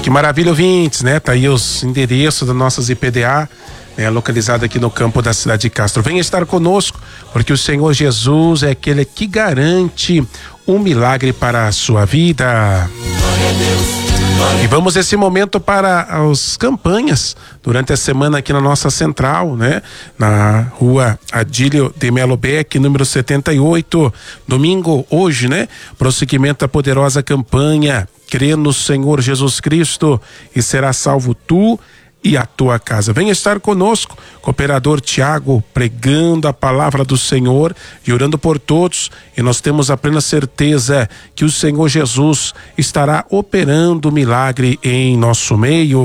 Que maravilha, ouvintes, né? Tá aí os endereços das nossas IPDA, localizada aqui no campo da cidade de Castro. Venha estar conosco, porque o Senhor Jesus é aquele que garante um milagre para a sua vida. Glória a Deus. E vamos esse momento para as campanhas durante a semana aqui na nossa central, né? Na rua Adílio de Melo Beck, número 78. Domingo, hoje, né? Prosseguimento da poderosa campanha Crê no Senhor Jesus Cristo e será salvo tu e a tua casa. Venha estar conosco, cooperador Tiago, pregando a palavra do Senhor e orando por todos, e nós temos a plena certeza que o Senhor Jesus estará operando milagre em nosso meio.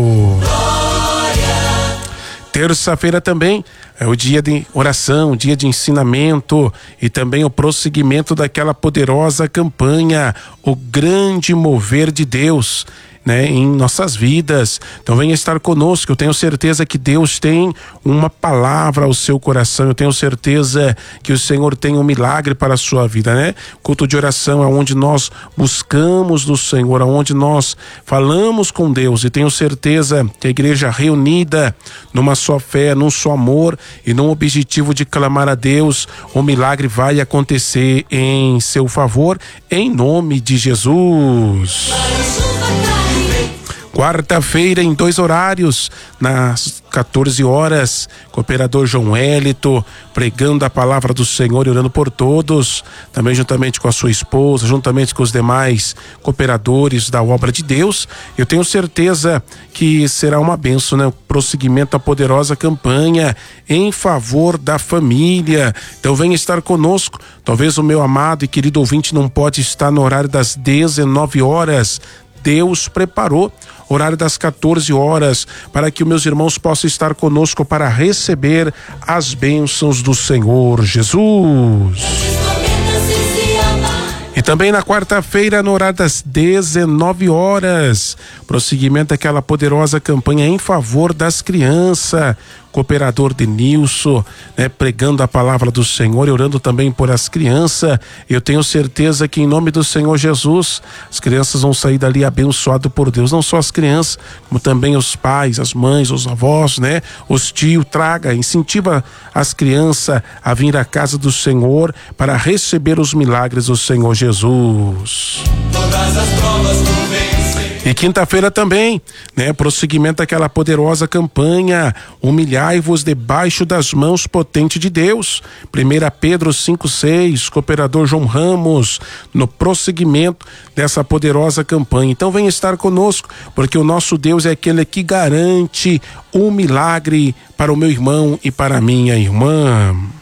Terça-feira também é o dia de oração, dia de ensinamento e também o prosseguimento daquela poderosa campanha, o grande mover de Deus, né, em nossas vidas. Então venha estar conosco. Eu tenho certeza que Deus tem uma palavra ao seu coração. Eu tenho certeza que o Senhor tem um milagre para a sua vida, né? Culto de oração é onde nós buscamos do Senhor, onde nós falamos com Deus, e tenho certeza que a igreja reunida numa só fé, num só amor e num objetivo de clamar a Deus, o milagre vai acontecer em seu favor, em nome de Jesus. Quarta-feira em 2 horários, nas 14 horas, cooperador João Hélito pregando a palavra do Senhor e orando por todos, também juntamente com a sua esposa, juntamente com os demais cooperadores da obra de Deus. Eu tenho certeza que será uma bênção, né? O prosseguimento da poderosa campanha em favor da família. Então venha estar conosco. Talvez o meu amado e querido ouvinte não pode estar no horário das 19 horas. Deus preparou horário das 14 horas para que os meus irmãos possam estar conosco para receber as bênçãos do Senhor Jesus. E também na quarta-feira, no horário das 19 horas, prosseguimento daquela poderosa campanha em favor das crianças. Cooperador Denilson, né, pregando a palavra do Senhor e orando também por as crianças. Eu tenho certeza que em nome do Senhor Jesus, as crianças vão sair dali abençoadas por Deus. Não só as crianças, como também os pais, as mães, os avós, né? Os tios, incentiva as crianças a vir à casa do Senhor para receber os milagres do Senhor Jesus. Todas as provas tu vences. E quinta-feira também, né? Prosseguimento daquela poderosa campanha, humilhai-vos debaixo das mãos potentes de Deus. 1 Pedro 5:6, cooperador João Ramos, no prosseguimento dessa poderosa campanha. Então venha estar conosco, porque o nosso Deus é aquele que garante um milagre para o meu irmão e para a minha irmã.